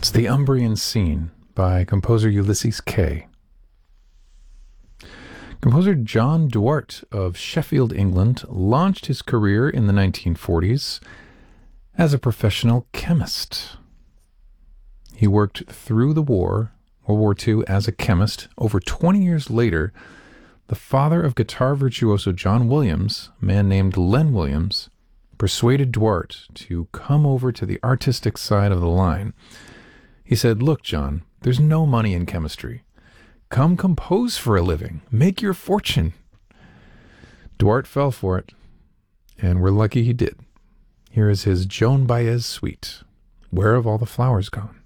It's The Umbrian Scene by composer Ulysses Kay. Composer John Duarte of Sheffield, England, launched his career in the 1940s as a professional chemist. He worked through the World War II as a chemist. Over 20 years later, the father of guitar virtuoso John Williams, a man named Len Williams, persuaded Duarte to come over to the artistic side of the line. He said, "Look, John, there's no money in chemistry. Come compose for a living. Make your fortune." Duarte fell for it, and we're lucky he did. Here is his Joan Baez suite, Where Have All the Flowers Gone?